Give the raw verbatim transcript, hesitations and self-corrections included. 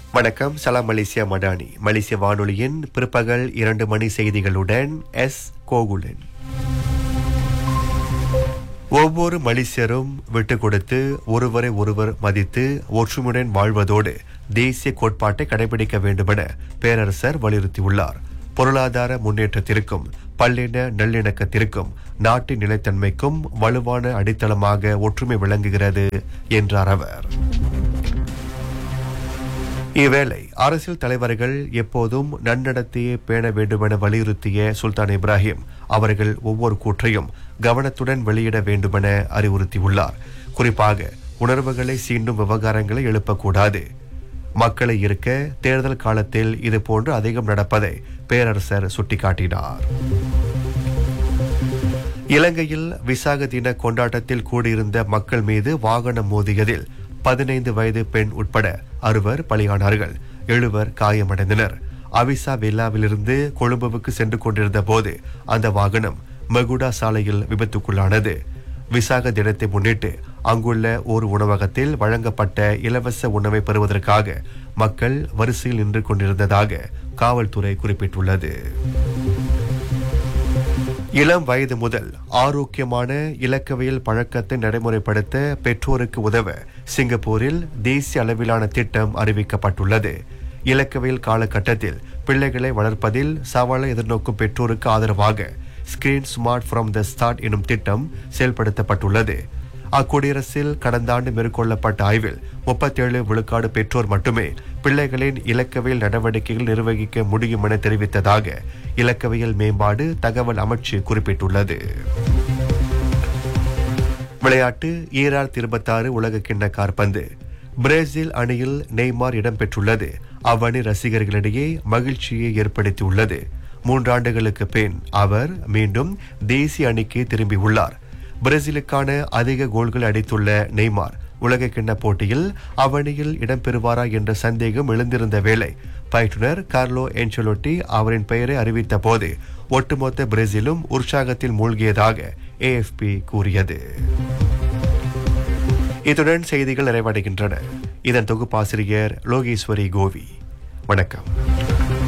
வணக்கம். சலாம் மலேசியா மடானி. மலேசிய வானொலியின் பிற்பகல் இரண்டு மணி செய்திகளுடன் எஸ் கோகுலன். ஒவ்வொரு மலேசியரும் விட்டுக் கொடுத்து ஒருவரை ஒருவர் மதித்து ஒற்றுமையுடன் வாழ்வதோடு தேசிய கோட்பாட்டை கடைபிடிக்க வேண்டுமென பேரரசர் வலியுறுத்தியுள்ளார். பொருளாதார முன்னேற்றத்திற்கும் பல்லின நல்லிணக்கத்திற்கும் நாட்டின் நிலைத்தன்மைக்கும் வலுவான அடித்தளமாக ஒற்றுமை விளங்குகிறது என்றார் அவர். இவ்வேளை அரசியல் தலைவர்கள் எப்போதும் நன்னடத்தையை பேண வேண்டுமென வலியுறுத்திய சுல்தான் இப்ராஹிம் அவர்கள் ஒவ்வொரு கூற்றையும் கவனத்துடன் வெளியிட வேண்டுமென அறிவுறுத்தியுள்ளார். குறிப்பாக உணர்வுகளை சீண்டும் விவகாரங்களை எழுப்பக்கூடாது. மக்களை இருக்க தேர்தல் காலத்தில் இதுபோன்று அதிகம் நடப்பதை பேரரசர் சுட்டிக்காட்டினார். இலங்கையில் விசாக தின கொண்டாட்டத்தில் கூடியிருந்த மக்கள் மீது வாகனம் மோதியதில் பதினைந்து வயது பெண் உட்பட அறுவர் பலியானார்கள். எழுவர் காயமடைந்தனர். அவிசா வில்லாவிலிருந்து கொழும்புவுக்கு சென்று கொண்டிருந்த போது அந்த வாகனம் மகுடா சாலையில் விபத்துக்குள்ளானது. விசாக தினத்தை முன்னிட்டு அங்குள்ள ஒரு உணவகத்தில் வழங்கப்பட்ட இலவச உணவை பெறுவதற்காக மக்கள் வரிசையில் நின்று கொண்டிருந்ததாக காவல்துறை குறிப்பிட்டுள்ளது. இளம் வயது முதல் ஆரோக்கியமான இலக்கவியல் பழக்கத்தை நடைமுறைப்படுத்த பெற்றோருக்கு உதவ சிங்கப்பூரில் தேசிய அளவிலான திட்டம் அறிவிக்கப்பட்டுள்ளது. இலக்கவியல் காலகட்டத்தில் பிள்ளைகளை வளர்ப்பதில் சவாலை எதிர்நோக்கும் பெற்றோருக்கு ஆதரவாக screen smart from the start எனும் திட்டம் செயல்படுத்தப்பட்டுள்ளது. அக்குடியரசில் கடந்த ஆண்டு மேற்கொள்ளப்பட்ட ஆய்வில் முப்பத்தேழு விழுக்காடு பெற்றோர் மட்டுமே பிள்ளைகளின் இலக்கவியல் நடவடிக்கைகள் நிர்வகிக்க முடியும் என தெரிவித்ததாக இலக்கவியல் மேம்பாடு தகவல் அமைச்சு குறிப்பிட்டுள்ளது. விளையாட்டு. ஈராயிரத்தி இருபத்தி ஆறு உலக கிண்ண காற்பந்து பிரேசில் அணியில் நெய்மார் இடம்பெற்றுள்ளது அவ்வணி ரசிகர்களிடையே மகிழ்ச்சியை ஏற்படுத்தியுள்ளது. மூன்றாண்டுகளுக்கு பின் அவர் மீண்டும் தேசிய அணிக்கு திரும்பியுள்ளார். பிரேசிலுக்கான அதிக கோல்கள் அடித்துள்ள நெய்மார் உலக கிண்ண போட்டியில் அவனியில் இடம்பெறுவாரா என்ற சந்தேகம் எழுந்திருந்த வேளை பயிற்றுனர் கார்லோ என்செலோட்டி அவரின் பெயரை அறிவித்த போது ஒட்டுமொத்த பிரேசிலும் உற்சாகத்தில் மூழ்கியதாக ஏஎஃப்பி கூறியது. இத்துடன் செய்திகள் நிறைவடைகின்றன. இதன் தொகுப்பாசிரியர் லோகேஸ்வரி கோவி. வணக்கம்.